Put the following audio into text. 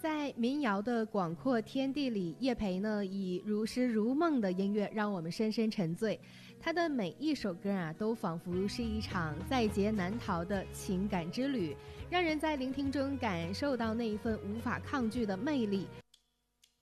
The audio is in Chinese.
在民谣的广阔天地里，叶培呢以如诗如梦的音乐让我们深深沉醉。他的每一首歌啊，都仿佛是一场在劫难逃的情感之旅，让人在聆听中感受到那一份无法抗拒的魅力，